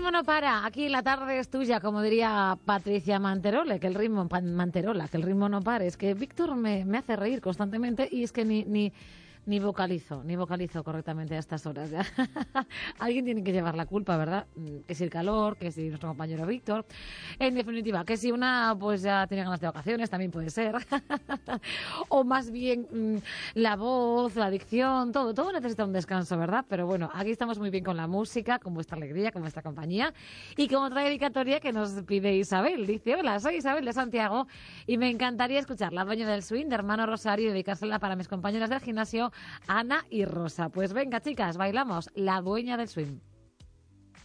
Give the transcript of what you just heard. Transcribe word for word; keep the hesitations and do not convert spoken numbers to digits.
ritmo no para, aquí la tarde es tuya, como diría Patricia Manterola, que el ritmo, Manterola, que el ritmo no pare. Es que Víctor me, me hace reír constantemente y es que ni... ni Ni vocalizo, ni vocalizo correctamente a estas horas. ¿Ya? Alguien tiene que llevar la culpa, ¿verdad? Que si el calor, que si nuestro compañero Víctor. En definitiva, que si una pues ya tiene ganas de vacaciones, también puede ser. O más bien la voz, la adicción, todo, todo necesita un descanso, ¿verdad? Pero bueno, aquí estamos muy bien con la música, con vuestra alegría, con vuestra compañía. Y con otra dedicatoria que nos pide Isabel. Dice, hola, soy Isabel de Santiago y me encantaría escuchar La Dueña del Swing de Hermano Rosario y dedicársela para mis compañeras del gimnasio Ana y Rosa. Pues venga, chicas, bailamos La Dueña del Swing.